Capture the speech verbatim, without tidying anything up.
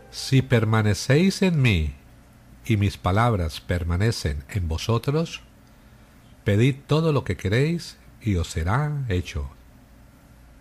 Si permanecéis en mí, y mis palabras permanecen en vosotros, pedid todo lo que queréis, y os será hecho.